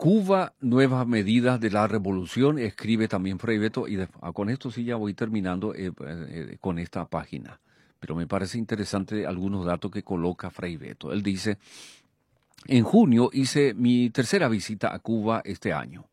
Cuba, nuevas medidas de la revolución, escribe también Frei Beto, y con esto sí ya voy terminando con esta página. Pero me parece interesante algunos datos que coloca Frei Beto. Él dice, en junio hice mi tercera visita a Cuba este año.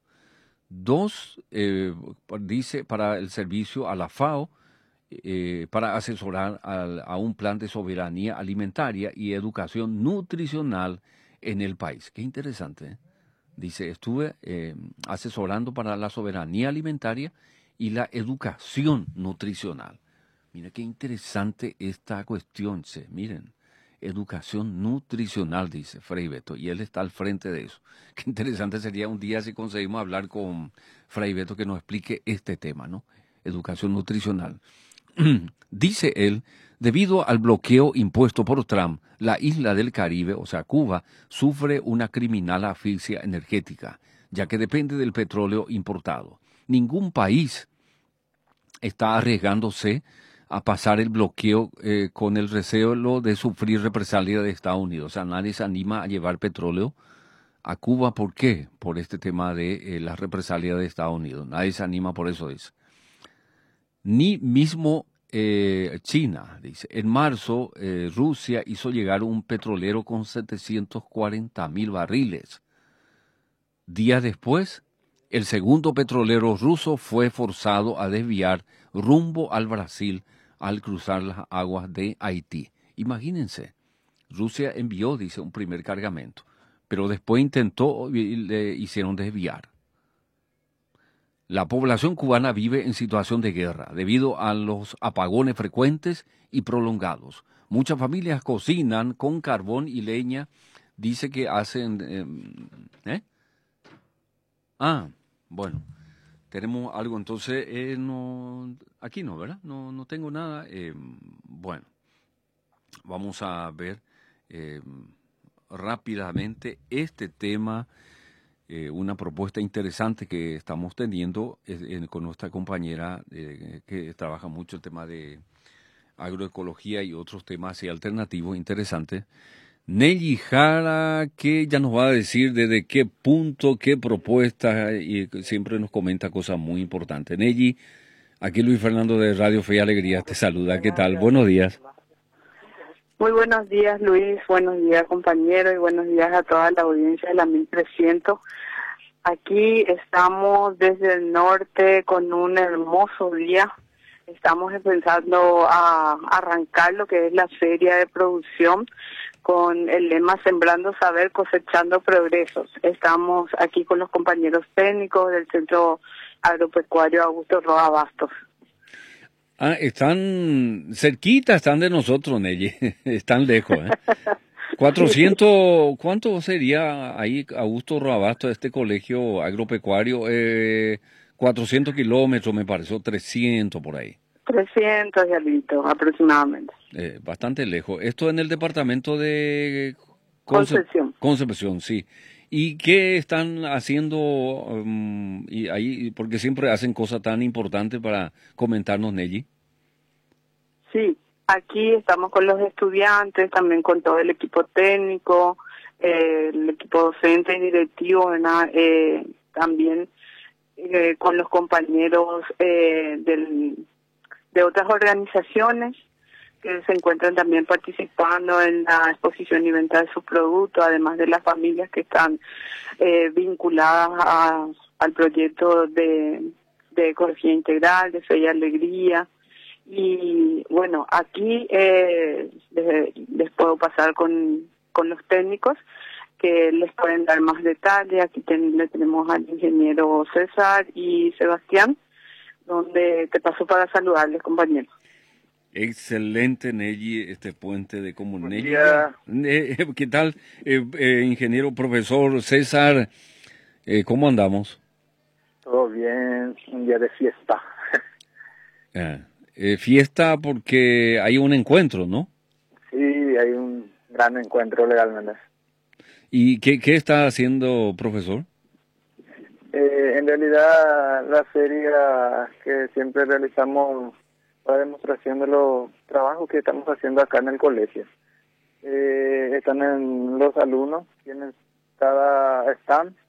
Dice, para el servicio a la FAO, para asesorar a un plan de soberanía alimentaria y educación nutricional en el país. Qué interesante, ¿eh? Dice, estuve asesorando para la soberanía alimentaria y la educación nutricional. Mira qué interesante esta cuestión, miren. Educación nutricional, dice Frei Beto, y él está al frente de eso. Qué interesante sería un día si conseguimos hablar con Frei Beto que nos explique este tema, ¿no? Educación nutricional. Dice él, debido al bloqueo impuesto por Trump, la isla del Caribe, o sea, Cuba, sufre una criminal asfixia energética, ya que depende del petróleo importado. Ningún país está arriesgándose a pasar el bloqueo con el recelo de sufrir represalia de Estados Unidos. O sea, nadie se anima a llevar petróleo a Cuba. ¿Por qué? Por este tema de las represalias de Estados Unidos. Nadie se anima por eso, dice. Ni mismo China, dice. En marzo, Rusia hizo llegar un petrolero con 740.000 barriles. Días después, el segundo petrolero ruso fue forzado a desviar rumbo al Brasil al cruzar las aguas de Haití. Imagínense, Rusia envió, dice, un primer cargamento, pero después intentó y le hicieron desviar. La población cubana vive en situación de guerra debido a los apagones frecuentes y prolongados. Muchas familias cocinan con carbón y leña. Dice que hacen... bueno, tenemos algo entonces. No, aquí no, ¿verdad? No tengo nada. Bueno, vamos a ver rápidamente este tema. Una propuesta interesante que estamos teniendo con nuestra compañera que trabaja mucho el tema de agroecología y otros temas y alternativos interesantes. Nelly Jara, que ya nos va a decir desde qué punto, qué propuesta, y siempre nos comenta cosas muy importantes. Nelly, aquí Luis Fernando de Radio Fe y Alegría te saluda. ¿Qué tal? Buenos días. Muy buenos días, Luis. Buenos días, compañero, y buenos días a toda la audiencia de la 1300. Aquí estamos desde el norte con un hermoso día. Estamos empezando a arrancar lo que es la feria de producción con el lema Sembrando Saber, Cosechando Progresos. Estamos aquí con los compañeros técnicos del Centro Agropecuario Augusto Roa Bastos. Están cerquita, están de nosotros, Nelly. Están lejos, ¿eh? 400, ¿cuánto sería ahí Augusto Roa Bastos, este colegio agropecuario? 400 kilómetros, me pareció, 300 por ahí. 300 y algo aproximadamente. Bastante lejos. Esto en el departamento de Concepción, sí. ¿Y qué están haciendo y ahí? Porque siempre hacen cosas tan importantes para comentarnos, Nelly. Sí, aquí estamos con los estudiantes, también con todo el equipo técnico, el equipo docente y directivo, también con los compañeros de otras organizaciones que se encuentran también participando en la exposición y venta de sus productos, además de las familias que están vinculadas al proyecto de ecología integral, de fe y alegría. Y bueno, aquí les puedo pasar con los técnicos que les pueden dar más detalles. Aquí le tenemos al ingeniero César y Sebastián, donde te paso para saludarles, compañeros. Excelente, Nelly, este puente de comunicación. ¿Qué tal, ingeniero profesor César? ¿Cómo andamos? Todo bien, un día de fiesta. Fiesta porque hay un encuentro, ¿no? Sí, hay un gran encuentro legalmente. ¿Y qué está haciendo, profesor? En realidad, la feria que siempre realizamos la demostración de los trabajos que estamos haciendo acá en el colegio. Están en los alumnos, tienen cada stand